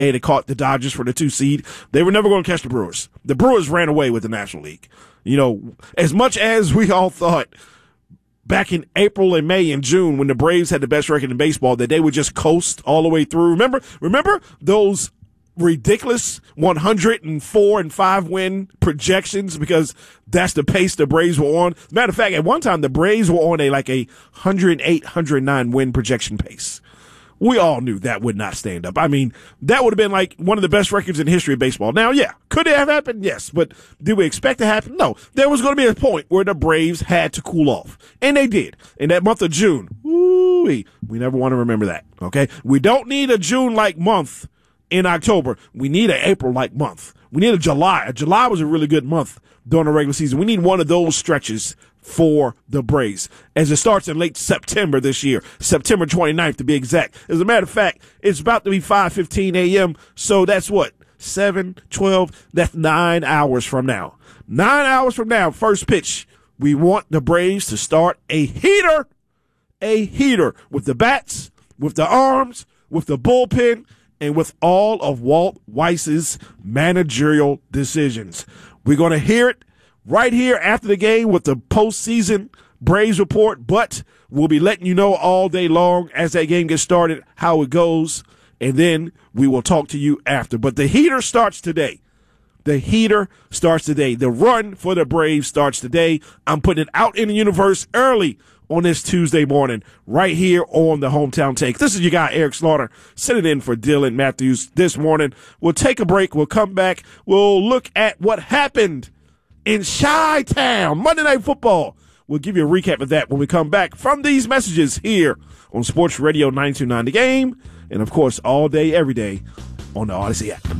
and it caught the Dodgers for the 2 seed. They were never going to catch the Brewers. The Brewers ran away with the National League. You know, as much as we all thought back in April and May and June when the Braves had the best record in baseball that they would just coast all the way through. Remember those ridiculous 104-5 win projections, because that's the pace the Braves were on. Matter of fact, at one time the Braves were on a 108, 109 win projection pace. We all knew that would not stand up. I mean, that would have been like one of the best records in the history of baseball. Now, yeah, could it have happened? Yes. But did we expect it to happen? No. There was going to be a point where the Braves had to cool off. And they did. In that month of June. We never want to remember that. Okay? We don't need a June-like month in October. We need an April-like month. We need a July. July was a really good month during the regular season. We need one of those stretches for the Braves, as it starts in late September this year, September 29th to be exact. As a matter of fact, it's about to be 5:15 a.m., so that's what, 7, 12, that's 9 hours from now. 9 hours from now, first pitch, we want the Braves to start a heater with the bats, with the arms, with the bullpen, and with all of Walt Weiss's managerial decisions. We're going to hear it right here after the game with the postseason Braves report, but we'll be letting you know all day long as that game gets started how it goes, and then we will talk to you after. But the heater starts today. The run for the Braves starts today. I'm putting it out in the universe early on this Tuesday morning right here on the Hometown Take. This is your guy, Eric Slaughter, sitting in for Dylan Matthews this morning. We'll take a break. We'll come back. We'll look at what happened in Chi-Town, Monday Night Football. We'll give you a recap of that when we come back from these messages here on Sports Radio 929 The Game, and of course all day, every day on the Odyssey app.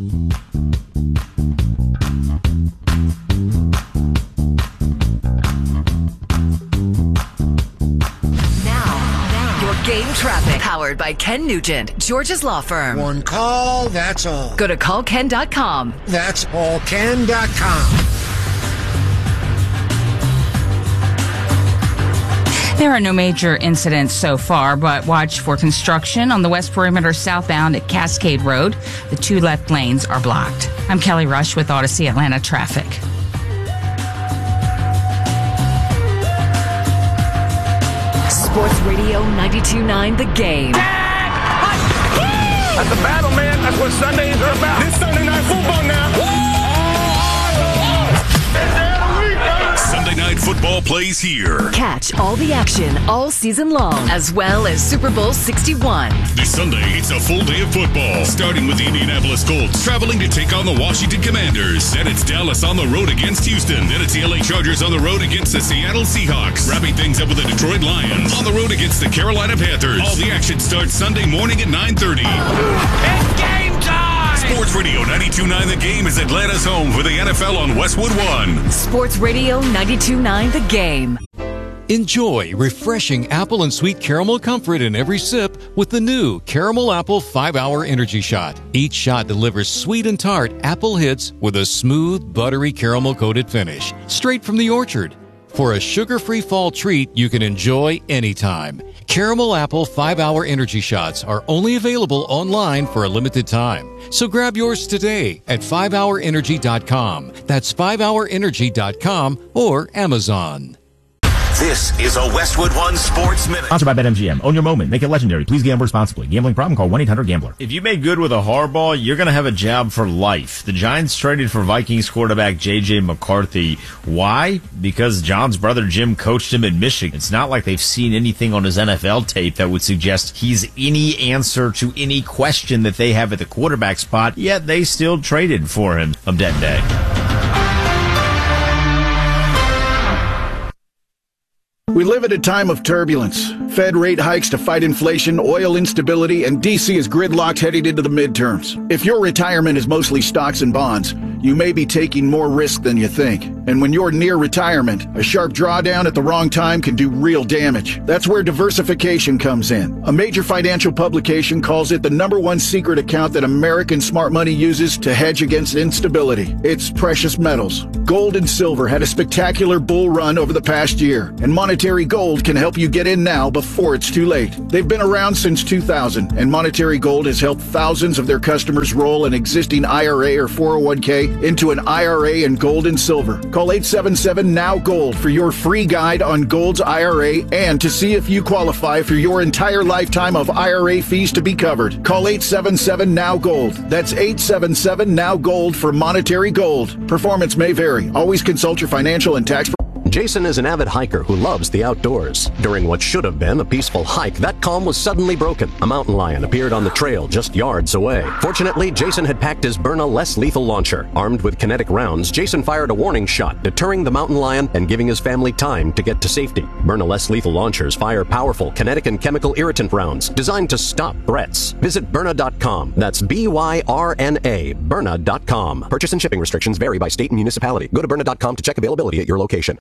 Now, your game traffic, powered by Ken Nugent, George's Law Firm. One call, that's all. Go to callken.com. That's allken.com. There are no major incidents so far, but watch for construction on the West Perimeter southbound at Cascade Road. The 2 left lanes are blocked. I'm Kelly Rush with Odyssey Atlanta Traffic. Sports Radio 92.9 The Game. That's a battle, man. That's what Sundays are about. This Sunday Night Football now. Sunday Night Football plays here. Catch all the action all season long, as well as Super Bowl 61. This Sunday, it's a full day of football, starting with the Indianapolis Colts traveling to take on the Washington Commanders. Then it's Dallas on the road against Houston. Then it's the LA Chargers on the road against the Seattle Seahawks. Wrapping things up with the Detroit Lions on the road against the Carolina Panthers. All the action starts Sunday morning at 9:30. It's game time! Sports Radio 92.9 The Game is Atlanta's home for the NFL on Westwood One. Sports Radio 92.9 The Game. Enjoy refreshing apple and sweet caramel comfort in every sip with the new Caramel Apple 5-Hour Energy Shot. Each shot delivers sweet and tart apple hits with a smooth, buttery caramel-coated finish, straight from the orchard. For a sugar-free fall treat you can enjoy anytime. Caramel Apple 5-Hour Energy Shots are only available online for a limited time. So grab yours today at 5hourenergy.com. That's 5hourenergy.com or Amazon. This is a Westwood One Sports Minute. Sponsored by BetMGM. Own your moment. Make it legendary. Please gamble responsibly. Gambling problem? Call 1-800-GAMBLER. If you make good with a Harbaugh, you're going to have a job for life. The Giants traded for Vikings quarterback J.J. McCarthy. Why? Because John's brother Jim coached him in Michigan. It's not like they've seen anything on his NFL tape that would suggest he's any answer to any question that they have at the quarterback spot, yet they still traded for him. I'm Dead Day. We live at a time of turbulence. Fed rate hikes to fight inflation, oil instability, and D.C. is gridlocked heading into the midterms. If your retirement is mostly stocks and bonds, you may be taking more risk than you think. And when you're near retirement, a sharp drawdown at the wrong time can do real damage. That's where diversification comes in. A major financial publication calls it the #1 secret account that American smart money uses to hedge against instability. It's precious metals. Gold and silver had a spectacular bull run over the past year, and Monetary Gold can help you get in now before it's too late. They've been around since 2000, and Monetary Gold has helped thousands of their customers roll an existing IRA or 401k into an IRA in gold and silver. Call 877-NOW-GOLD for your free guide on Gold's IRA and to see if you qualify for your entire lifetime of IRA fees to be covered. Call 877-NOW-GOLD. That's 877-NOW-GOLD for Monetary Gold. Performance may vary. Always consult your financial and tax. Jason is an avid hiker who loves the outdoors. During what should have been a peaceful hike, that calm was suddenly broken. A mountain lion appeared on the trail just yards away. Fortunately, Jason had packed his Byrna less lethal launcher. Armed with kinetic rounds, Jason fired a warning shot, deterring the mountain lion and giving his family time to get to safety. Byrna less lethal launchers fire powerful kinetic and chemical irritant rounds designed to stop threats. Visit Byrna.com. That's BYRNA, Byrna.com. Purchase and shipping restrictions vary by state and municipality. Go to Byrna.com to check availability at your location.